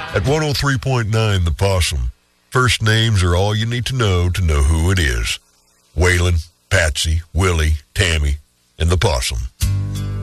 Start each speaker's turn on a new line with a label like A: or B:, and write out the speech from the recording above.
A: At 103.9 The Possum, first names are all you need to know who it is. Waylon, Patsy, Willie, Tammy, and The Possum.